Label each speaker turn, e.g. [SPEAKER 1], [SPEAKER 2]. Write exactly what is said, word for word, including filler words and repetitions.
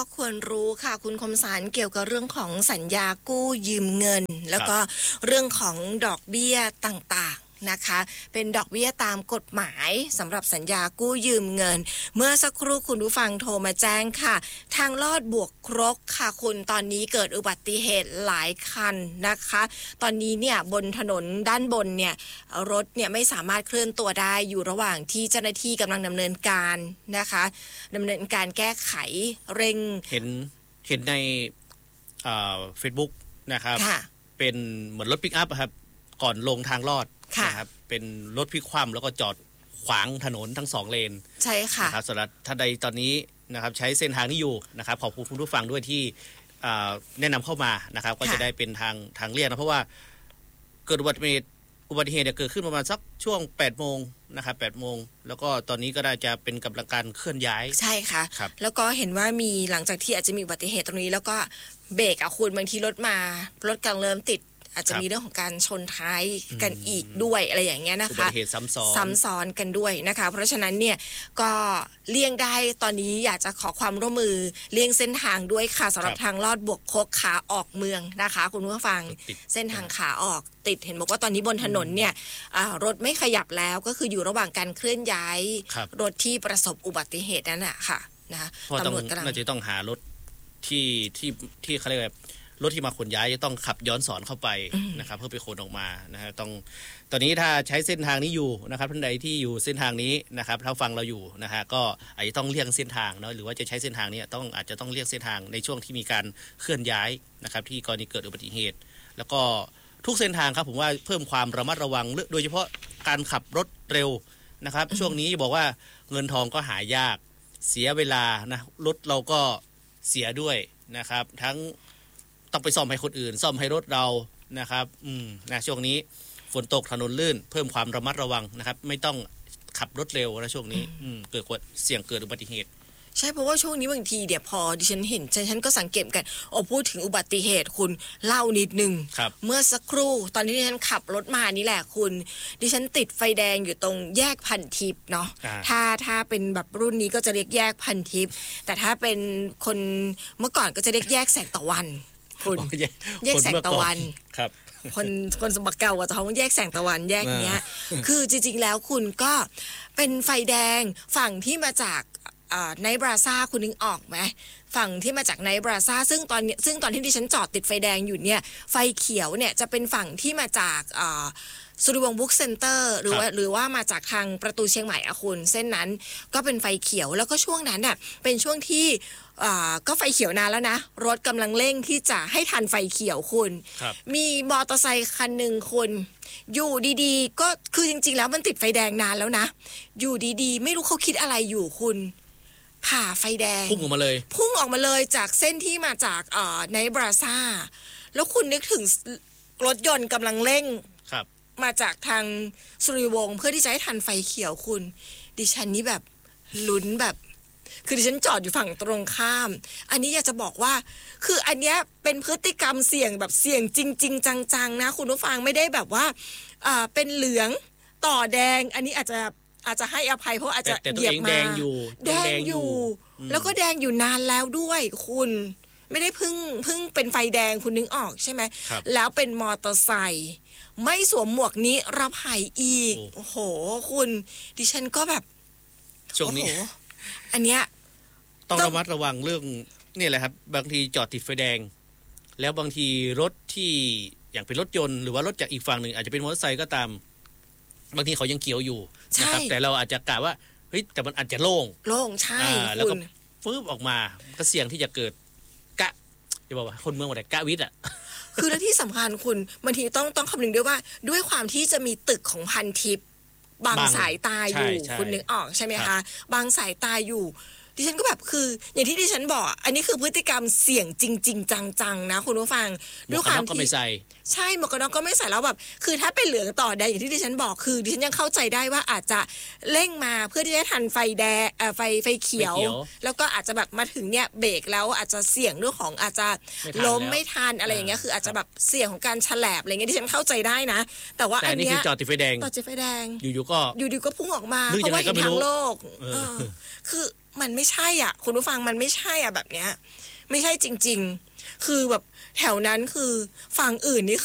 [SPEAKER 1] ควรรู้ค่ะคุณคมสารเกี่ยวกับเรื่องของสัญญากู้ยืมเงินแล้วก็เรื่องของดอกเบี้ยต่างๆนะคะเป็นดอกเบี้ยตามกฎหมายสำหรับสัญญากู้ยืมเงินเมื่อสักครู่คุณผู้ฟังโทรมาแจ้งค่ะทางลอดบวกครกค่ะคุณตอนนี้เกิดอุบัติเหตุหลายคันนะคะตอนนี้เนี่ยบนถนนด้านบนเนี่ยรถเนี่ยไม่สามารถเคลื่อนตัวได้อยู่ระหว่างที่เจ้าหน้าที่กำลังดำเนินการนะคะดำเนินการแก้ไขเร่ง
[SPEAKER 2] เห็นเห็นในเฟซบุ๊กนะครับเป็นเหมือนรถปิกอัพครับก่อนลงทางลอดนะครับเป็นรถพลิกคว่ำแล้วก็จอดขวางถนนทั้งสองเลน
[SPEAKER 1] ใช่ค่ะ
[SPEAKER 2] นะครับสำหรับท่านใดตอนนี้นะครับใช้เส้นทางนี้อยู่นะครับขอบคุณผู้ฟังด้วยที่แนะนำเข้ามานะครับก็จะได้เป็นทางทางเลี่ยงนะเพราะว่าเกิดอุบัติเหตุอุบัติเหตุเกิดขึ้นประมาณสักช่วงแปดโมงนะครับแปดโมงแล้วก็ตอนนี้ก็ได้จะเป็นกำลังการเคลื่อนย้าย
[SPEAKER 1] ใช่ค่ะแล้วก็เห็นว่ามีหลังจากที่อาจจะมีอุบัติเหตุตรงนี้แล้วก็เบรกอะคุณบางทีรถมารถกำลังเริ่มติดอาจจะมีเรื่องของการชนท้ายกันอีกด้วยอะไรอย่างเงี้ยนะคะ
[SPEAKER 2] อุบัติเหตุซ้ำซ้อน
[SPEAKER 1] ซ้ำซ้อนกันด้วยนะคะเพราะฉะนั้นเนี่ยก็เลี่ยงได้ตอนนี้อยากจะขอความร่วมมือเลี่ยงเส้นทางด้วยค่ะสำหรับทางลอดบวกคกขาออกเมืองนะคะคุณผู้ฟังเส้นทางขาออกติดเห็นบอกว่าตอนนี้บนถนนเนี่ยรถไม่ขยับแล้วก็คืออยู่ระหว่างการเคลื่อนย้ายรถที่ประสบอุบัติเหตุนั่นแหละค่ะนะ
[SPEAKER 2] ตำรวจกำลังน่าจะต้องหารถที่ที่ที่เขาเรียกรถที่มาขนย้ายจะต้องขับย้อนสอนเข้าไปนะครับเพื่อไปขนออกมานะฮะต้องตอนนี้ถ้าใช้เส้นทางนี้อยู่นะครับท่านใดที่อยู่เส้นทางนี้นะครับถ้าฟังเราอยู่นะฮะก็อาจจะต้องเลี่ยงเส้นทางเนาะหรือว่าจะใช้เส้นทางนี้ต้องอาจจะต้องเลี่ยงเส้นทางในช่วงที่มีการเคลื่อนย้ายนะครับที่กรณีเกิดอุบัติเหตุแล้วก็ทุกเส้นทางครับผมว่าเพิ่มความระมัดระวังโดยเฉพาะการขับรถเร็วนะครับช่วงนี้บอกว่าเงินทองก็หายากเสียเวลานะรถเราก็เสียด้วยนะครับทั้งต้องไปซ่อมให้คนอื่นซ่อมให้รถเรานะครับอืมนะช่วงนี้ฝนตกถนนลื่นเพิ่มความระมัดระวังนะครับไม่ต้องขับรถเร็วนะช่วงนี้อืมเกิดเสี่ยงเกิดอุบัติเหตุ
[SPEAKER 1] ใช่เพราะว่าช่วงนี้บางทีเดี๋ยวพอดิฉันเห็นฉันก็สังเกตกันโอ้พูดถึงอุบัติเหตุคุณเล่านิดนึงเมื่อสักครู่ตอนที่ดิฉันขับรถมานี่แหละคุณดิฉันติดไฟแดงอยู่ตรงแยกพันทิพย์เนาะถ้าถ้าเป็นแบบรุ่นนี้ก็จะเรียกแยกพันทิพย์แต่ถ้าเป็นคนเมื่อก่อนก็จะเรียกแยกแสงตะวันคุณแยกแสงตะวัน
[SPEAKER 2] ครับ
[SPEAKER 1] คนคนสมัครเก่าว่าจะท้องแยกแสงตะวันแยกเนี้ยคือจริงๆแล้วคุณก็เป็นไฟแดงฝั่งที่มาจากไนท์บราซ่าคุณนึกออกไหมฝั่งที่มาจากไนท์บราซ่าซึ่งตอนนี้ซึ่งตอนที่ดิฉันจอดติดไฟแดงอยู่เนี่ยไฟเขียวเนี่ยจะเป็นฝั่งที่มาจากสุริวงศ์บุ๊กเซ็นเตอร์หรือว่าหรือว่ามาจากทางประตูเชียงใหม่อะคุณเส้นนั้นก็เป็นไฟเขียวแล้วก็ช่วงนั้นน่ะเป็นช่วงที่ก็ไฟเขียวนานแล้วนะรถกำลังเร่งที่จะให้ทันไฟเขียวคุณมีมอเตอร์ไซค์คันหนึ่งคุณอยู่ดีๆก็คือจริงๆแล้วมันติดไฟแดงนานแล้วนะอยู่ดีๆไม่รู้เขาคิดอะไรอยู่คุณผ่าไฟแดง
[SPEAKER 2] พุ่งออกมาเลย
[SPEAKER 1] พุ่งออกมาเลยจากเส้นที่มาจากเอ่อไนท์บราซ่าแล้วคุณนึกถึงรถยนต์กำลังเร่งมาจากทางสุริวงศ์เพื่อที่จะให้ทันไฟเขียวคุณดิฉันนี่แบบลุ้นแบบคือดิฉันจอดอยู่ฝั่งตรงข้ามอันนี้อยากจะบอกว่าคืออันเนี้ยเป็นพฤติกรรมเสี่ยงแบบเสี่ยงจริงๆจังๆนะคุณผู้ฟังไม่ได้แบบว่าอ่าเป็นเหลืองต่อแดงอันนี้อาจจะอาจจะให้อภัยเพราะอาจจะเหยียบมาแดงอยู่แดงอยู่แล้วก็แดงอยู่นานแล้วด้วยคุณไม่ได้เพิ่งเพิ่งเป็นไฟแดงคุณนึกออกใช่ไหมแล้วเป็นมอเตอร์ไซค์ไม่สวมหมวกนิรภัยอีกโอ้โหคุณดิฉันก็แบบ
[SPEAKER 2] ช่วงนี้
[SPEAKER 1] อันเนี้ย
[SPEAKER 2] ต้องระมัดระวังเรื่องนี่แหละครับบางทีจอดติดไฟแดงแล้วบางทีรถที่อย่างเป็นรถยนต์หรือว่ารถจากอีกฝั่งหนึ่งอาจจะเป็นมอเตอร์ไซค์ก็ตามบางทีเขายังเขียวอยู่นะครับแต่เราอาจจะกะว่าเฮ้ยแต่มันอาจจะโล่ง
[SPEAKER 1] โล่งใช่
[SPEAKER 2] แล้วก็ฟื้นออกมาก็เสี่ยงที่จะเกิดกะจะบอกว่าคนเมืองว่าแต่กะวิทย์อ่ะ
[SPEAKER 1] คือและที่สำคัญคุณบางทีต้องต้องคำนึงด้วยว่าด้วยความที่จะมีตึกของพันทิพย์บางสายตาอยู่คุณนึกออกใช่ไหมคะบางสายตาอยู่ดิฉันก็แบบคืออย่างที่ดิฉันบอกอันนี้คือพฤติกรรมเสี่ยงจริงๆจังๆนะคุณผู้ฟัง
[SPEAKER 2] ด้วยความที่
[SPEAKER 1] ใช่หมวกกันน็อกก็ไม่ใส่แล้วแบบคือถ้าเป็นเหลืองต่อแดงอย่างที่ดิฉันบอกคือดิฉันยังเข้าใจได้ว่าอาจจะเร่งมาเพื่อที่จะทันไฟแดงเอ่อไฟไฟเขียวแล้วก็อาจจะแบบมาถึงเนี่ยเบรกแล้วอาจจะเสี่ยงเรื่องของอาจจะล้มไม่ทันอะไรอย่างเงี้ยคืออาจจะแบบเสี่ยงของการฉลบอะไรเงี้ยดิฉันเข้าใจได้นะแต่ว่าอันเนี้ย
[SPEAKER 2] จอดติดไฟแดง
[SPEAKER 1] จอดติดไฟแดง
[SPEAKER 2] อยู่ๆก็
[SPEAKER 1] อยู่ๆก็พุ่งออกมาเพราะว่าเห็นทางโลกคือมันไม่ใช่อ่ะคุณผู้ฟังมันไม่ใช่อ่ะแบบเนี้ยไม่ใช่จริงๆคือแบบแถวนั้นคือฝั่งอื่นนี่